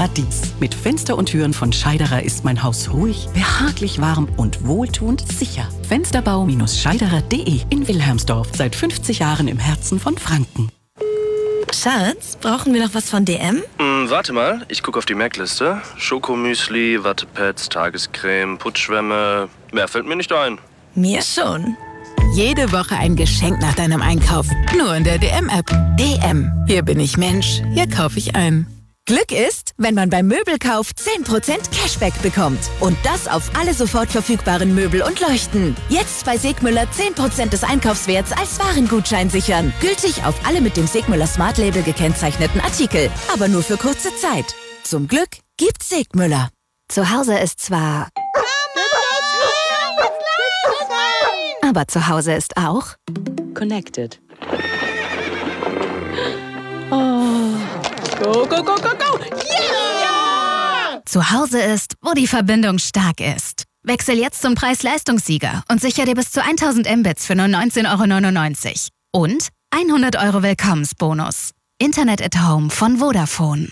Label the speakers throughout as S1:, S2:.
S1: Paradies. Mit Fenster und Türen von Scheiderer ist mein Haus ruhig, behaglich warm und wohltuend sicher. Fensterbau-scheiderer.de in Wilhelmsdorf. Seit 50 Jahren im Herzen von Franken.
S2: Schatz, brauchen wir noch was von DM?
S3: Warte mal, ich gucke auf die Merkliste. Schokomüsli, Wattepads, Tagescreme, Putzschwämme. Mehr fällt mir nicht ein.
S2: Mir schon.
S4: Jede Woche ein Geschenk nach deinem Einkauf. Nur in der DM-App. DM. Hier bin ich Mensch. Hier kaufe ich ein.
S2: Glück ist, wenn man beim Möbelkauf 10% Cashback bekommt. Und das auf alle sofort verfügbaren Möbel und Leuchten. Jetzt bei Segmüller 10% des Einkaufswerts als Warengutschein sichern. Gültig auf alle mit dem Segmüller Smart Label gekennzeichneten Artikel. Aber nur für kurze Zeit. Zum Glück gibt's Segmüller. Zu Hause ist zwar... Aber zu Hause ist auch...
S1: Connected.
S5: Go, go, go, go, go! Yeah!
S6: Zu Hause ist, wo die Verbindung stark ist. Wechsel jetzt zum Preis-Leistungssieger und sicher dir bis zu 1000 Mbits für nur 19,99 € und 100 € Willkommensbonus. Internet at Home von Vodafone.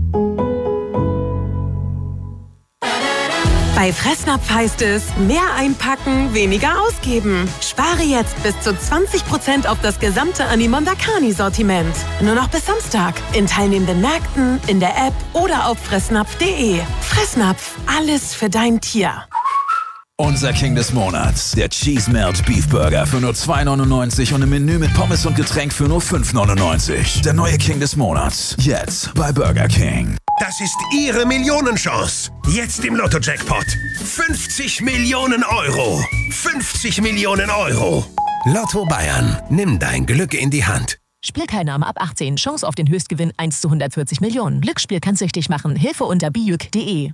S7: Bei Fressnapf heißt es, mehr einpacken, weniger ausgeben. Spare jetzt bis zu 20% auf das gesamte Animondakani-Sortiment. Nur noch bis Samstag. In teilnehmenden Märkten, in der App oder auf fressnapf.de. Fressnapf, alles für dein Tier.
S8: Unser King des Monats, der Cheese Melt Beef Burger für nur 2,99 € und im Menü mit Pommes und Getränk für nur 5,99 €. Der neue King des Monats, jetzt bei Burger King.
S9: Das ist Ihre Millionenchance. Jetzt im Lotto-Jackpot. 50 Millionen €. 50 Millionen €. Lotto Bayern. Nimm dein Glück in die Hand.
S10: Spielteilnahme ab 18. Chance auf den Höchstgewinn 1 zu 140 Millionen. Glücksspiel kann süchtig machen. Hilfe unter bijuk.de.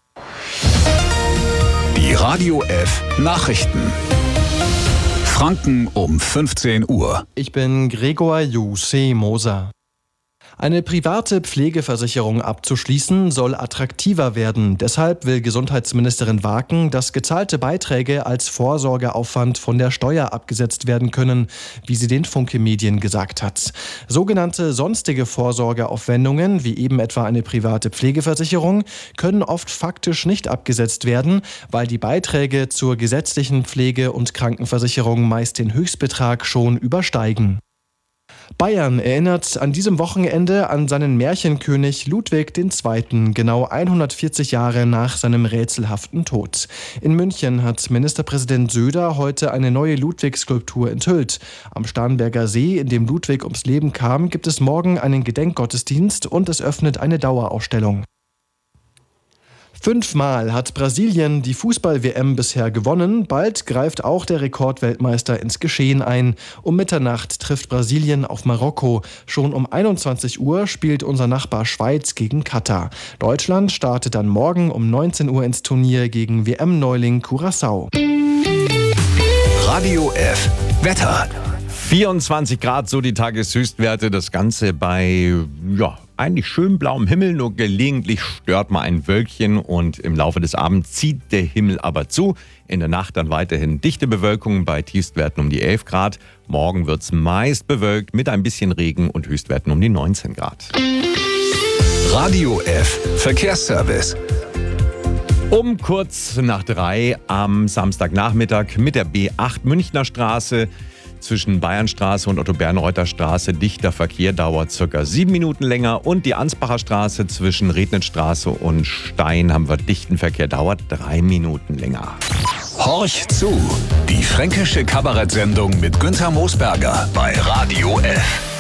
S8: Die Radio F Nachrichten. Franken um 15 Uhr.
S11: Ich bin Gregor Jussi Moser. Eine private Pflegeversicherung abzuschließen soll attraktiver werden. Deshalb will Gesundheitsministerin Waken, dass gezahlte Beiträge als Vorsorgeaufwand von der Steuer abgesetzt werden können, wie sie den Funke Medien gesagt hat. Sogenannte sonstige Vorsorgeaufwendungen, wie eben etwa eine private Pflegeversicherung, können oft faktisch nicht abgesetzt werden, weil die Beiträge zur gesetzlichen Pflege- und Krankenversicherung meist den Höchstbetrag schon übersteigen. Bayern erinnert an diesem Wochenende an seinen Märchenkönig Ludwig II., genau 140 Jahre nach seinem rätselhaften Tod. In München hat Ministerpräsident Söder heute eine neue Ludwig-Skulptur enthüllt. Am Starnberger See, in dem Ludwig ums Leben kam, gibt es morgen einen Gedenkgottesdienst und es öffnet eine Dauerausstellung. 5-mal hat Brasilien die Fußball-WM bisher gewonnen. Bald greift auch der Rekordweltmeister ins Geschehen ein. Um Mitternacht trifft Brasilien auf Marokko. Schon um 21 Uhr spielt unser Nachbar Schweiz gegen Katar. Deutschland startet dann morgen um 19 Uhr ins Turnier gegen WM-Neuling Curaçao.
S8: Radio F Wetter.
S12: 24 Grad, so die Tageshöchstwerte. Das Ganze bei, eigentlich schön blauem Himmel. Nur gelegentlich stört mal ein Wölkchen und im Laufe des Abends zieht der Himmel aber zu. In der Nacht dann weiterhin dichte Bewölkung bei Tiefstwerten um die 11 Grad. Morgen wird es meist bewölkt mit ein bisschen Regen und Höchstwerten um die 19 Grad.
S8: Radio F Verkehrsservice.
S12: Um kurz nach 3 am Samstagnachmittag mit der B8 Münchner Straße zwischen Bayernstraße und Otto-Bernreuther-Straße dichter Verkehr, dauert ca. 7 Minuten länger. Und die Ansbacher Straße zwischen Rednitzstraße und Stein haben wir dichten Verkehr, dauert 3 Minuten länger.
S8: Horch zu, die fränkische Kabarettsendung mit Günther Moosberger bei Radio F.